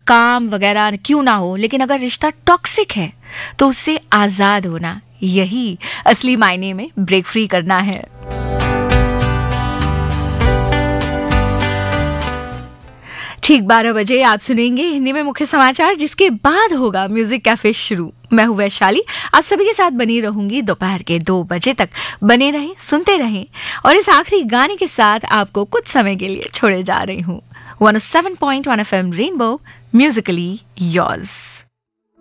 काम वगैरह क्यों ना हो, लेकिन अगर रिश्ता टॉक्सिक है तो उससे आजाद होना, यही असली मायने में ब्रेक फ्री करना है। ठीक 12 बजे आप सुनेंगे हिंदी में मुख्य समाचार, जिसके बाद होगा म्यूजिक कैफे शुरू। मैं हूं वैशाली, आप सभी के साथ बनी रहूंगी दोपहर के 2 बजे तक। बने रहें, सुनते रहें, और इस आखिरी गाने के साथ आपको कुछ समय के लिए छोड़े जा रही हूं। 107.1 FM रेनबो, म्यूजिकली योर्स।